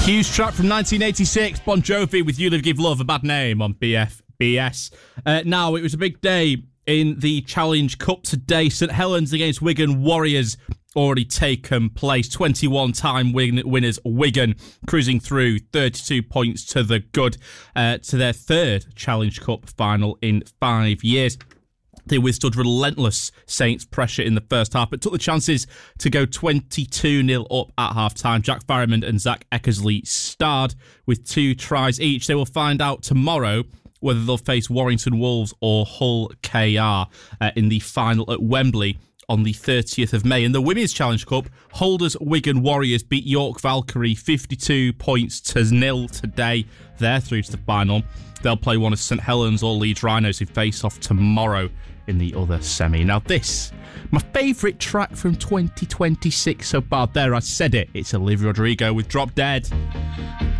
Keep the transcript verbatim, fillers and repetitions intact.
Huge track from nineteen eighty-six, Bon Jovi with You Live Give Love, a bad name on B F B S. Uh, now, it was a big day in the Challenge Cup today. St Helens against Wigan Warriors already taken place. twenty-one time win- winners Wigan, cruising through thirty-two points to the good uh, to their third Challenge Cup final in five years. They withstood relentless Saints pressure in the first half, but took the chances to go twenty-two nil up at half-time. Jack Farriman and Zach Eckersley starred with two tries each. They will find out tomorrow whether they'll face Warrington Wolves or Hull K R uh, in the final at Wembley on the thirtieth of May. In the Women's Challenge Cup, holders Wigan Warriors beat York Valkyrie fifty-two points to nil today. They're through to the final. They'll play one of St Helens or Leeds Rhinos, who face off tomorrow in the other semi. Now this, my favourite track from twenty twenty-six so far. There, I said it. It's Olivia Rodrigo with Drop Dead.